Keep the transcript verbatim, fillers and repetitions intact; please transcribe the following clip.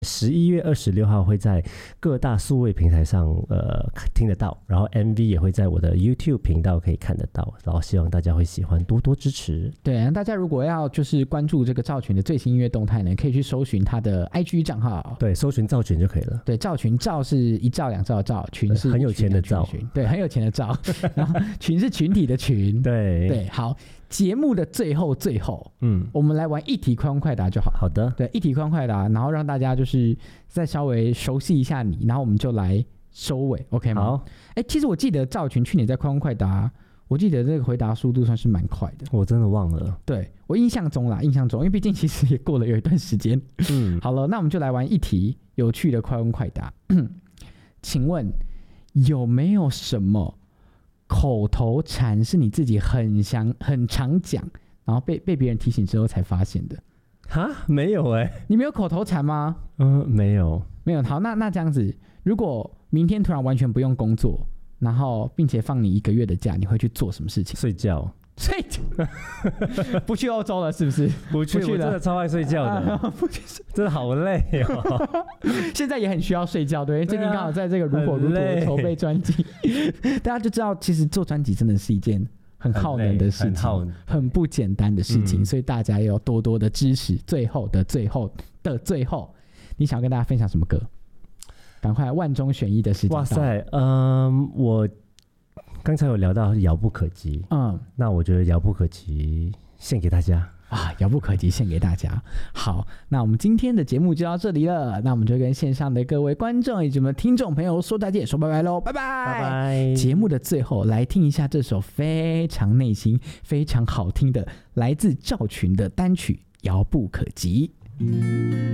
十一月二十六号会在各大数位平台上呃听得到，然后 M V 也会在我的 YouTube 频道可以看得到，然后希望大家会喜欢，多多支持。 对，大家如果要就是关注这个赵群的最新音乐动态呢，可以去搜寻他的 I G 账号。 对，搜寻赵群就可以了。 对，赵群，赵是一兆两兆的赵，群是很有钱的赵， 对，很有钱的赵，然后群是群体的群。 对对，好。节目的最后最后， 嗯， 我们来玩一题快问快答就好。 好的， 对，一题快问快答，然后让大家就是再稍微熟悉一下你，然后我们就来收尾 ，OK 吗？ 好。 哎，其实我记得赵群去年在快问快答，我记得这个回答速度算是蛮快的。 我真的忘了。 对，我印象中啦，印象中，因为毕竟其实也过了有一段时间。 嗯， 好了，那我们就来玩一题有趣的快问快答。请问有没有什么口头禅是你自己很想很常讲，然后被被别人提醒之后才发现的？ 哈，没有哎、欸， 你没有口头禅吗？ 嗯，没有， 没有。好，那那这样子，如果明天突然完全不用工作，然后并且放你一个月的假，你会去做什么事情？ 睡觉。 睡觉？不去欧洲了是不是？ 不去， 不去了， 我真的超爱睡觉的，啊、 不去， 真的好累哦。 现在也很需要睡觉，对，最近刚好在这个如火如荼的筹备专辑，大家就知道，其实做专辑真的是一件很耗能的事情，很, 很不简单的事情、嗯，所以大家要多多的支持。最后的最后的最后，你想要跟大家分享什么歌？赶快万中选一的时间到。 哇塞，嗯，我刚才有聊到遥不可及，嗯，那我觉得遥不可及献给大家啊，遥不可及献给大家。好，那我们今天的节目就到这里了，那我们就跟线上的各位观众以及我们听众朋友说再见，说拜拜喽，拜拜拜拜。 节目的最后来听一下这首非常内心非常好听的来自赵群的单曲《遥不可及》。